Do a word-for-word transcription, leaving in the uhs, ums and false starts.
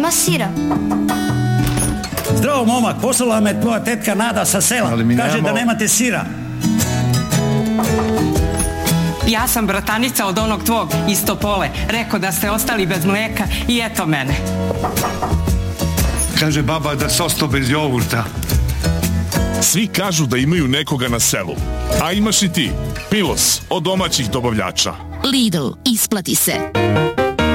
Nema sira. Zdravo, momak, poslala me tvoja tetka Nada sa sela. Kaže nemamo... da nemate sira. Ja sam bratanica od onog tvog iz Topole. Rekao da ste ostali bez mleka i eto mene. Kaže baba da se ostao bez jogurta. Svi kažu da imaju nekoga na selu. A imaš i ti. Pilos od domaćih dobavljača. Lidl, isplati se.